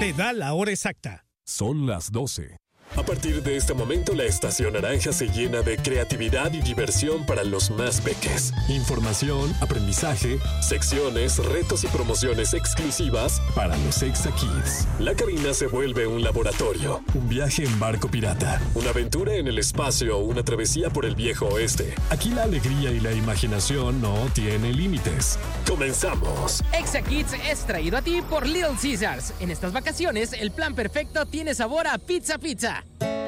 te da la hora exacta. Son las 12. A partir de este momento, la Estación Naranja se llena de creatividad y diversión para los más peques. Información, aprendizaje, secciones, retos y promociones exclusivas para los Exa Kids. La cabina se vuelve un laboratorio, un viaje en barco pirata, una aventura en el espacio o una travesía por el viejo oeste. Aquí la alegría y la imaginación no tienen límites. ¡Comenzamos! Exa Kids es traído a ti por Little Caesars. En estas vacaciones, el plan perfecto tiene sabor a pizza.